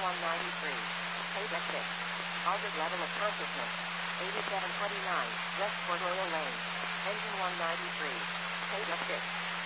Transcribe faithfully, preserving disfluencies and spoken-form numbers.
one ninety-three. Page six. Target level of consciousness. eighty-seven twenty-nine. West Port Royal Lane. Engine one ninety-three. Page six.